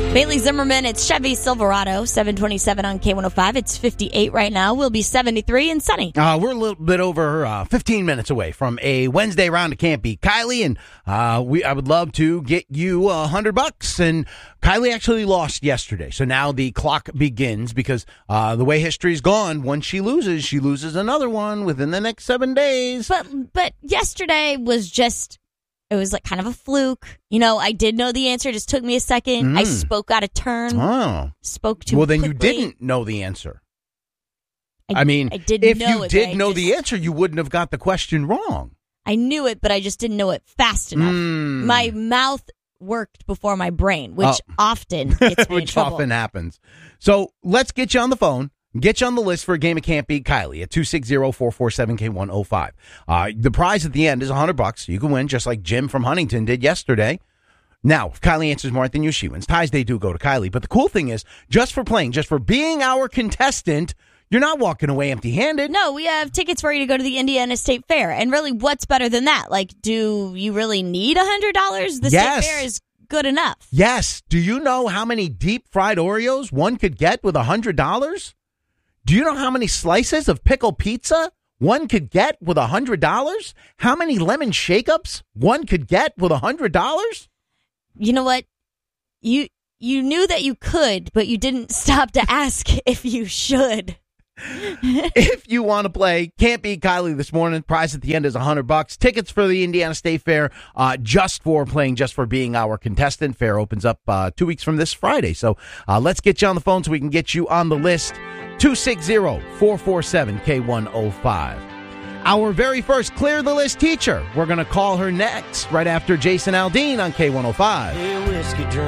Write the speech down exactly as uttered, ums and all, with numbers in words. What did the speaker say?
Bailey Zimmerman, it's Chevy Silverado, seven twenty-seven on K one oh five. It's fifty-eight right now. We'll be seventy-three and sunny. Uh, we're a little bit over uh, fifteen minutes away from a Wednesday round of Can't Beat Kylie, and uh, we I would love to get you a hundred bucks. And Kylie actually lost yesterday, so now the clock begins because uh, the way history's gone, once she loses, she loses another one within the next seven days. But but yesterday was just. It was like kind of a fluke. You know, I did know the answer. It just took me a second. Mm. I spoke out of turn. Oh. Spoke too Well, then quickly. you didn't know the answer. I, I mean, I did if know you it, did know just, the answer, you wouldn't have got the question wrong. I knew it, but I just didn't know it fast enough. Mm. My mouth worked before my brain, which oh. often gets me in Which trouble. often happens. So let's get you on the phone. Get you on the list for a game of Can't Beat Kylie at two six zero, four four seven, K one oh five. Uh, the prize at the end is one hundred bucks. You can win just like Jim from Huntington did yesterday. Now, if Kylie answers more than you, she wins. Ties, they do go to Kylie. But the cool thing is, just for playing, just for being our contestant, you're not walking away empty-handed. No, we have tickets for you to go to the Indiana State Fair. And really, what's better than that? Like, do you really need one hundred dollars? The Yes. State Fair is good enough. Yes. Do you know how many deep-fried Oreos one could get with one hundred dollars? Do you know how many slices of pickle pizza one could get with one hundred dollars? How many lemon shake-ups one could get with one hundred dollars? You know what? You you knew that you could, but you didn't stop to ask if you should. If you want to play Can't Beat Kylie this morning, prize at the end is one hundred bucks. Tickets for the Indiana State Fair uh, just for playing, just for being our contestant. Fair opens up uh, two weeks from this Friday. So uh, let's get you on the phone so we can get you on the list. two six zero, four four seven, K one oh five. Our very first Clear the List teacher. We're going to call her next, right after Jason Aldean on K one oh five. Hey, whiskey drink.